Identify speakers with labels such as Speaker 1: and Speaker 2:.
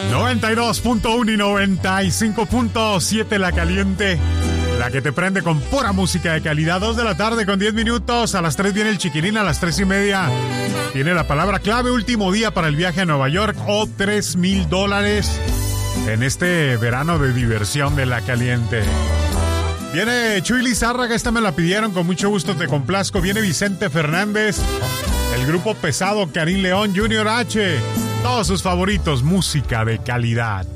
Speaker 1: 92.1 y 95.7 La Caliente, la que te prende con pura música de calidad. 2 de la tarde con 10 minutos. A las 3 viene el Chiquilín, a las 3:30 tiene la palabra clave. Último día para el viaje a Nueva York o $3,000 en este verano de diversión de La Caliente. Viene Chuy Lizárraga, esta me la pidieron, con mucho gusto te complazco. Viene Vicente Fernández, el grupo pesado, Karim León, Junior H, todos sus favoritos, música de calidad.